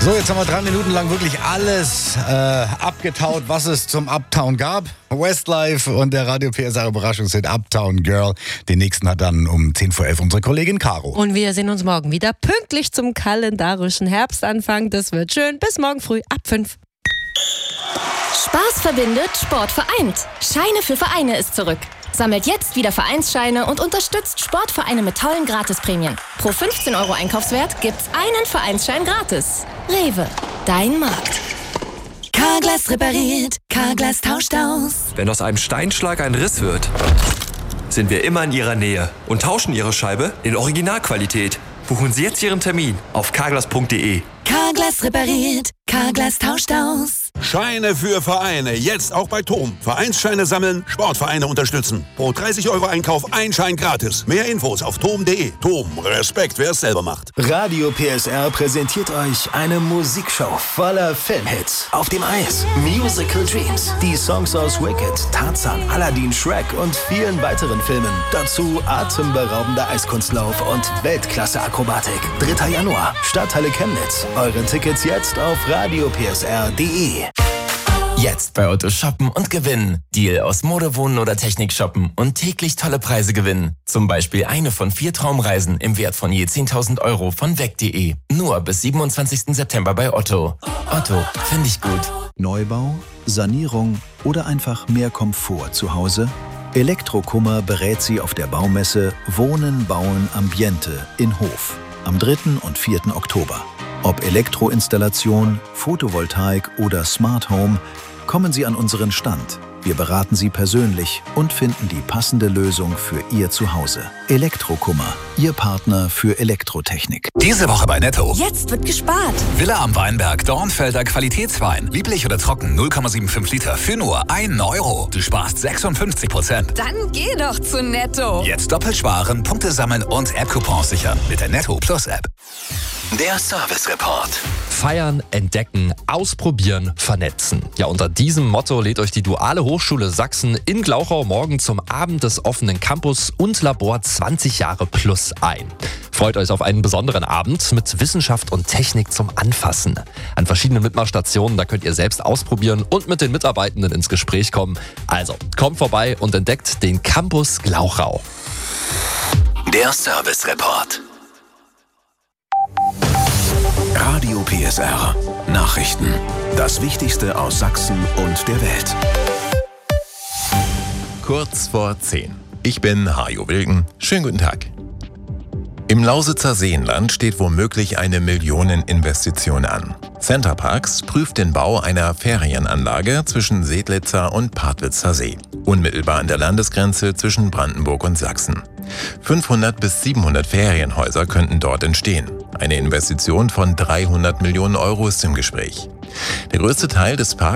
So, jetzt haben wir 3 Minuten lang wirklich alles abgetaut, was es zum Uptown gab. Westlife und der Radio PSR Überraschungshit Uptown Girl. Den nächsten hat dann um 10 vor 11 unsere Kollegin Caro. Und wir sehen uns morgen wieder pünktlich zum kalendarischen Herbstanfang. Das wird schön. Bis morgen früh ab 5. Spaß verbindet, Sport vereint. Scheine für Vereine ist zurück. Sammelt jetzt wieder Vereinsscheine und unterstützt Sportvereine mit tollen Gratisprämien. Pro 15 € Einkaufswert gibt's einen Vereinsschein gratis. Rewe, dein Markt. Carglass repariert, Carglass tauscht aus. Wenn aus einem Steinschlag ein Riss wird, sind wir immer in Ihrer Nähe und tauschen Ihre Scheibe in Originalqualität. Buchen Sie jetzt Ihren Termin auf carglass.de. Carglass repariert, Carglass tauscht aus. Scheine für Vereine, jetzt auch bei TOM. Vereinsscheine sammeln, Sportvereine unterstützen. Pro 30 € Einkauf ein Schein gratis. Mehr Infos auf tom.de. TOM, Respekt, wer es selber macht. Radio PSR präsentiert euch eine Musikshow voller Filmhits. Auf dem Eis, Musical Dreams, die Songs aus Wicked, Tarzan, Aladdin, Shrek und vielen weiteren Filmen. Dazu atemberaubender Eiskunstlauf und Weltklasse-Akrobatik. 3. Januar, Stadthalle Chemnitz. Eure Tickets jetzt auf radiopsr.de. Jetzt bei Otto shoppen und gewinnen. Deal aus Mode, Wohnen oder Technik shoppen und täglich tolle Preise gewinnen. Zum Beispiel eine von 4 Traumreisen im Wert von je 10.000 € von weg.de. Nur bis 27. September bei Otto. Otto, finde ich gut. Neubau, Sanierung oder einfach mehr Komfort zu Hause? Elektrokummer berät Sie auf der Baumesse Wohnen, Bauen, Ambiente in Hof am 3. und 4. Oktober. Ob Elektroinstallation, Photovoltaik oder Smart Home, kommen Sie an unseren Stand. Wir beraten Sie persönlich und finden die passende Lösung für Ihr Zuhause. Elektrokummer, Ihr Partner für Elektrotechnik. Diese Woche bei Netto. Jetzt wird gespart. Villa am Weinberg, Dornfelder Qualitätswein. Lieblich oder trocken, 0,75 Liter für nur 1 €. Du sparst 56%. Dann geh doch zu Netto. Jetzt doppelt sparen, Punkte sammeln und App-Coupons sichern mit der Netto Plus App. Der Service Report. Feiern, entdecken, ausprobieren, vernetzen. Ja, unter diesem Motto lädt euch die Duale Hochschule Sachsen in Glauchau morgen zum Abend des offenen Campus und Labor 20 Jahre plus ein. Freut euch auf einen besonderen Abend mit Wissenschaft und Technik zum Anfassen. An verschiedenen Mitmachstationen, da könnt ihr selbst ausprobieren und mit den Mitarbeitenden ins Gespräch kommen. Also, kommt vorbei und entdeckt den Campus Glauchau. Der Service Report. Radio PSR. Nachrichten. Das Wichtigste aus Sachsen und der Welt. Kurz vor 10. Ich bin Hajo Wilken. Schönen guten Tag. Im Lausitzer Seenland steht womöglich eine Millioneninvestition an. Center Parks prüft den Bau einer Ferienanlage zwischen Sedlitzer und Partwitzer See, unmittelbar an der Landesgrenze zwischen Brandenburg und Sachsen. 500 bis 700 Ferienhäuser könnten dort entstehen. Eine Investition von 300 Millionen € ist im Gespräch. Der größte Teil des Parks